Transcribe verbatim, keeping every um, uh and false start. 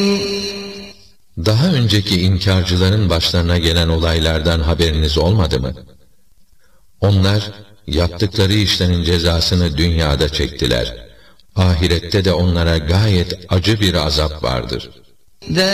Daha önceki inkarcıların başlarına gelen olaylardan haberiniz olmadı mı? Onlar yaptıkları işlerin cezasını dünyada çektiler. Ahirette de onlara gayet acı bir azap vardır.